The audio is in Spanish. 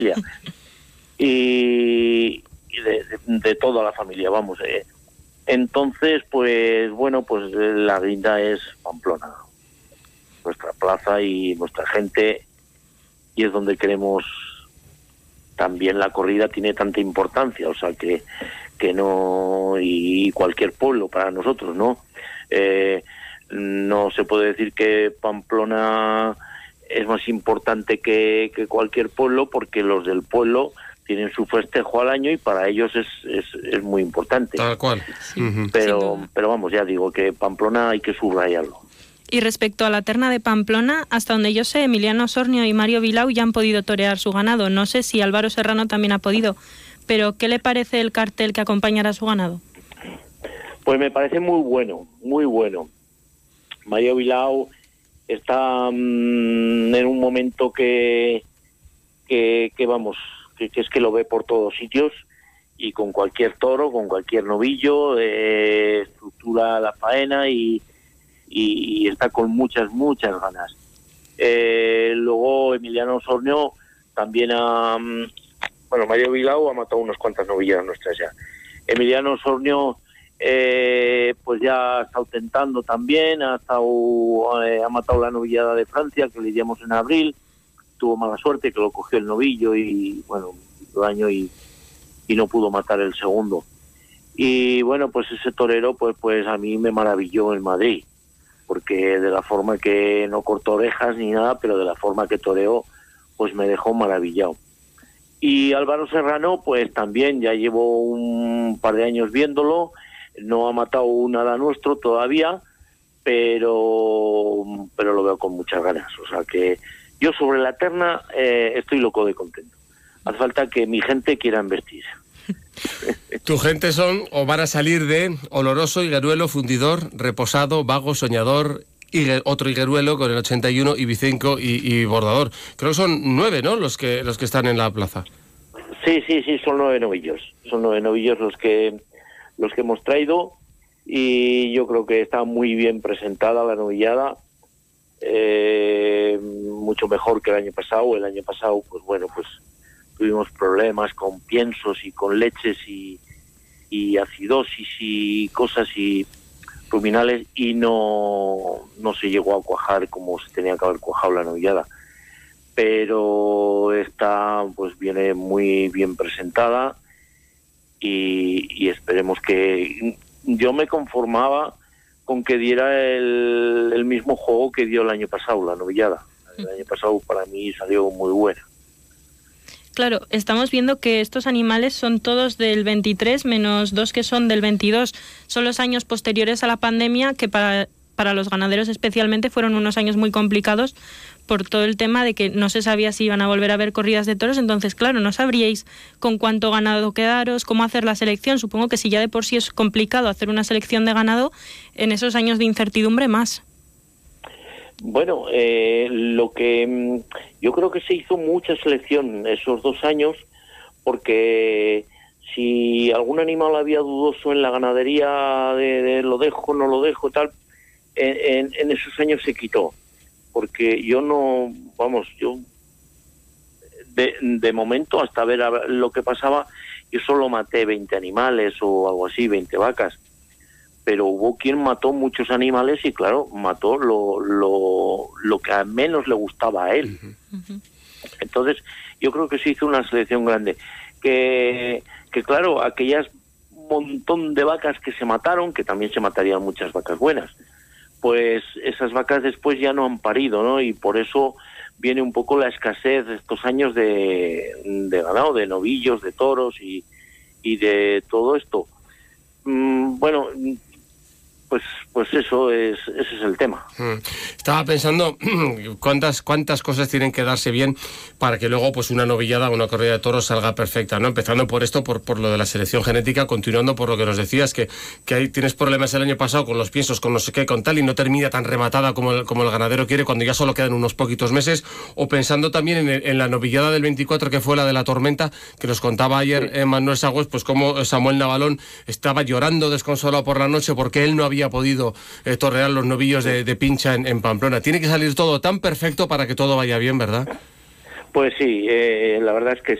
y de toda la familia, vamos. Entonces, pues bueno, pues la guinda es Pamplona, nuestra plaza y nuestra gente, y es donde queremos. También la corrida tiene tanta importancia, o sea que no, y cualquier pueblo para nosotros, ¿no? No se puede decir que Pamplona es más importante que cualquier pueblo, porque los del pueblo tienen su festejo al año y para ellos es muy importante. Tal cual. Sí. Pero vamos, ya digo que Pamplona hay que subrayarlo. Y respecto a la terna de Pamplona, hasta donde yo sé, Emiliano Osornio y Mario Vilau ya han podido torear su ganado. No sé si Álvaro Serrano también ha podido, pero ¿qué le parece el cartel que acompañará a su ganado? Pues me parece muy bueno, muy bueno. Mario Vilau está en un momento que vamos, que es que lo ve por todos sitios, y con cualquier toro, con cualquier novillo, estructura la faena y está con muchas ganas. Luego Emiliano Osornio también Mario Vilau ha matado unas cuantas novillas nuestras ya. Emiliano Osornio pues ya ha estado tentando también, ha matado la novillada de Francia que le dimos en abril, tuvo mala suerte que lo cogió el novillo y bueno, hizo daño y no pudo matar el segundo. Y bueno, pues ese torero pues a mí me maravilló en Madrid, porque de la forma que no cortó orejas ni nada, pero de la forma que toreó, pues me dejó maravillado. Y Álvaro Serrano, pues también ya llevo un par de años viéndolo, no ha matado nada nuestro todavía, pero lo veo con muchas ganas. O sea que yo sobre la terna estoy loco de contento. Hace falta que mi gente quiera investir. Tu gente son, o van a salir de Oloroso, Higueruelo, Fundidor, Reposado, Vago, Soñador, otro Higueruelo con el 81, Ibicenco y Bordador. Creo que son 9, ¿no? Los que están en la plaza. Sí, son 9 novillos. Son 9 novillos los que hemos traído, y yo creo que está muy bien presentada la novillada, mucho mejor que el año pasado. El año pasado, pues bueno, pues tuvimos problemas con piensos y con leches y acidosis y cosas y ruminales, y no se llegó a cuajar como se tenía que haber cuajado la novillada. Pero esta pues viene muy bien presentada y esperemos que... Yo me conformaba con que diera el mismo juego que dio el año pasado, la novillada. El año pasado para mí salió muy buena. Claro, estamos viendo que estos animales son todos del 23, menos 2 que son del 22. Son los años posteriores a la pandemia, que para los ganaderos especialmente fueron unos años muy complicados por todo el tema de que no se sabía si iban a volver a haber corridas de toros. Entonces, claro, no sabríais con cuánto ganado quedaros, cómo hacer la selección. Supongo que si ya de por sí es complicado hacer una selección de ganado, en esos años de incertidumbre más. Bueno, lo que yo creo que se hizo mucha selección esos 2 años, porque si algún animal había dudoso en la ganadería de lo dejo, no lo dejo, tal, en esos años se quitó, porque yo de momento, hasta ver lo que pasaba, yo solo maté 20 animales o algo así, 20 vacas. Pero hubo quien mató muchos animales y claro, mató lo que a menos le gustaba a él. Uh-huh. Entonces yo creo que se hizo una selección grande, que claro, aquellas montón de vacas que se mataron, que también se matarían muchas vacas buenas, pues esas vacas después ya no han parido, ¿no? Y por eso viene un poco la escasez de estos años de ganado, de novillos, de toros y de todo esto. Bueno, pues ese es el tema. Estaba pensando cuántas cosas tienen que darse bien para que luego pues una novillada, una corrida de toros salga perfecta, ¿no? Empezando por esto, por lo de la selección genética, continuando por lo que nos decías, que ahí tienes problemas el año pasado con los piensos, con no sé qué, con tal, y no termina tan rematada como el ganadero quiere cuando ya solo quedan unos poquitos meses, o pensando también en la novillada del 24, que fue la de la tormenta, que nos contaba ayer Manuel Sagües, pues cómo Samuel Navalón estaba llorando desconsolado por la noche porque él no había podido torrear los novillos de pincha en Pamplona. Tiene que salir todo tan perfecto para que todo vaya bien, ¿verdad? Pues sí, la verdad es que